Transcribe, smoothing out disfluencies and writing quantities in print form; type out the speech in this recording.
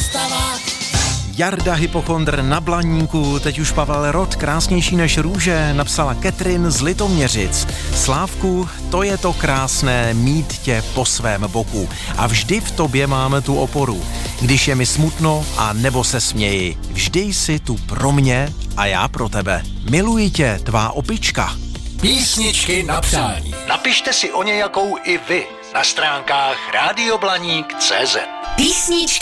postavách. Jarda Hypochondr na Blaníku, teď už Pavel Rod, krásnější než růže, napsala Ketrin z Litoměřic. Slávku, to je to krásné mít tě po svém boku. A vždy v tobě máme tu oporu. Když je mi smutno a nebo se směji, vždy jsi tu pro mě a já pro tebe. Miluji tě, tvá opička. Písničky na přání. Napište si o nějakou i vy na stránkách radioblaník.cz. Písničky